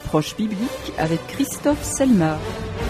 approche biblique avec Christophe Selmar.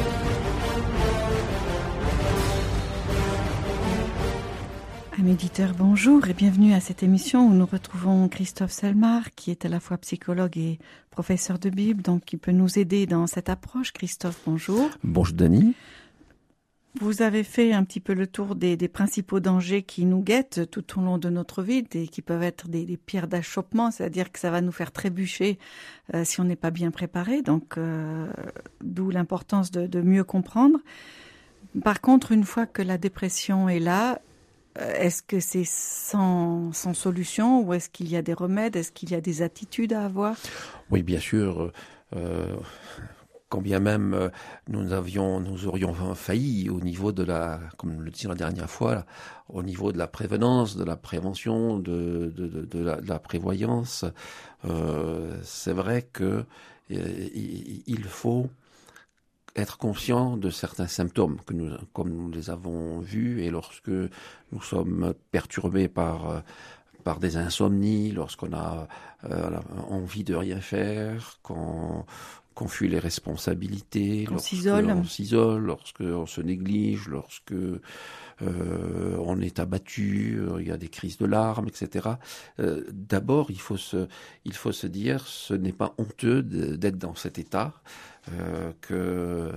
Amis auditeurs, bonjour et bienvenue à cette émission où nous retrouvons Christophe Selmar qui est à la fois psychologue et professeur de Bible, donc qui peut nous aider dans cette approche. Christophe, bonjour. Bonjour Dany. Vous avez fait un petit peu le tour des principaux dangers qui nous guettent tout au long de notre vie et qui peuvent être des pierres d'achoppement, c'est-à-dire que ça va nous faire trébucher si on n'est pas bien préparé, donc d'où l'importance de mieux comprendre. Par contre, une fois que la dépression est là, est-ce que c'est sans solution ou est-ce qu'il y a des remèdes? Est-ce qu'il y a des attitudes à avoir? Oui, bien sûr. Quand bien même nous aurions failli au niveau de comme le disait la dernière fois, là, au niveau de la prévenance, de la prévention, de la prévoyance, c'est vrai que il faut être conscient de certains symptômes comme nous les avons vus, et lorsque nous sommes perturbés par des insomnies, lorsqu'on a envie de rien faire, qu'on fuit les responsabilités, on s'isole, lorsqu'on se néglige, lorsque on est abattu, il y a des crises de larmes, etc. D'abord, il faut se dire, ce n'est pas honteux d'être dans cet état, que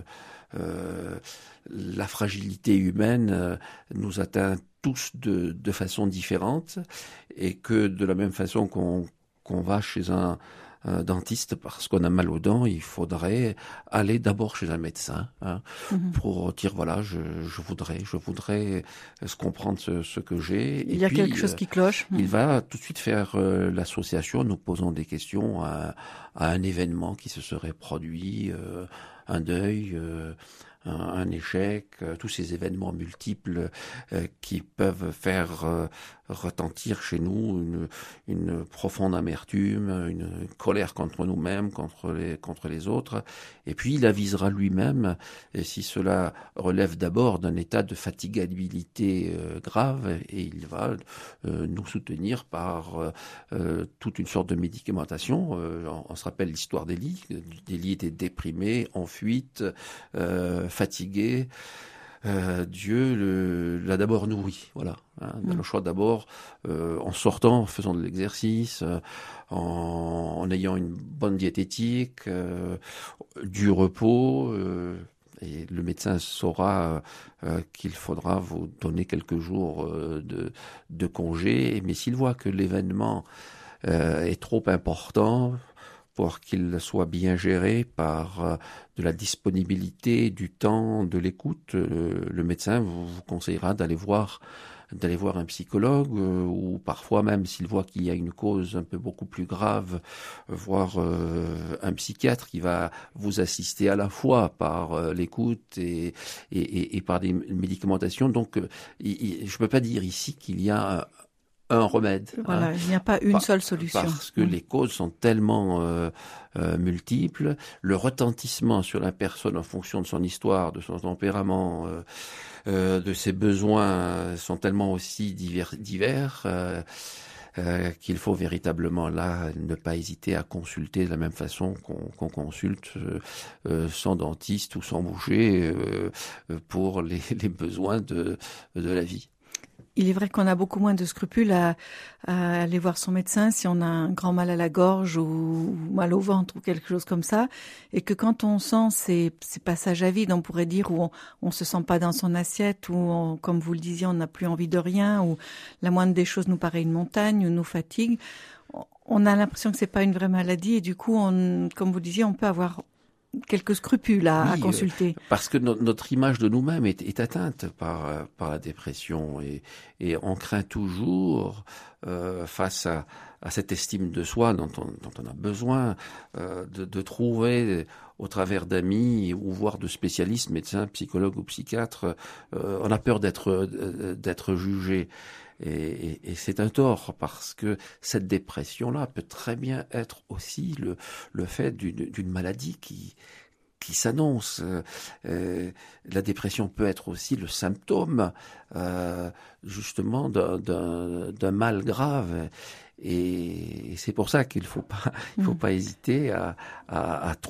la fragilité humaine nous atteint tous de façon différente, et que de la même façon qu'on va chez un dentiste parce qu'on a mal aux dents, il faudrait aller d'abord chez un médecin pour dire voilà, je voudrais se comprendre ce que j'ai. Il y a quelque chose qui cloche. Il va tout de suite faire l'association en nous posant des questions à un événement qui se serait produit, un deuil, un échec, tous ces événements multiples qui peuvent faire retentir chez nous une profonde amertume, une colère contre nous-mêmes, contre les autres. Et puis il avisera lui-même, et si cela relève d'abord d'un état de fatigabilité grave, et il va nous soutenir par toute une sorte de médicamentation. On se rappelle l'histoire d'Élie. Élie était déprimé, en fuite, fatigué. Dieu l'a d'abord nourri, voilà. Dans le choix d'abord, en sortant, en faisant de l'exercice, en ayant une bonne diététique, du repos, et le médecin saura qu'il faudra vous donner quelques jours de congé, mais s'il voit que l'événement est trop important pour qu'il soit bien géré par de la disponibilité, du temps, de l'écoute, le médecin vous conseillera d'aller voir un psychologue, ou parfois même s'il voit qu'il y a une cause un peu beaucoup plus grave, voir un psychiatre qui va vous assister à la fois par l'écoute et par des médicamentations. Donc je peux pas dire ici qu'il y a un remède. Voilà, il n'y a pas une seule solution. Parce que les causes sont tellement multiples, le retentissement sur la personne en fonction de son histoire, de son tempérament, de ses besoins sont tellement aussi divers qu'il faut véritablement là ne pas hésiter à consulter de la même façon qu'on consulte son dentiste ou son boucher pour les besoins de la vie. Il est vrai qu'on a beaucoup moins de scrupules à aller voir son médecin si on a un grand mal à la gorge ou mal au ventre ou quelque chose comme ça, et que quand on sent ces passages à vide, on pourrait dire, où on se sent pas dans son assiette, où comme vous le disiez, on n'a plus envie de rien, ou la moindre des choses nous paraît une montagne ou nous fatigue, on a l'impression que c'est pas une vraie maladie, et du coup, comme vous disiez, on peut avoir quelques scrupules à consulter. Parce que notre image de nous-mêmes est atteinte par la dépression, et on craint toujours face à cette estime de soi dont on a besoin de trouver au travers d'amis ou voire de spécialistes, médecins, psychologues ou psychiatres. On a peur d'être jugé. Et c'est un tort, parce que cette dépression-là peut très bien être aussi le fait d'une maladie qui s'annonce. La dépression peut être aussi le symptôme justement d'un mal grave. Et c'est pour ça qu'il faut pas hésiter à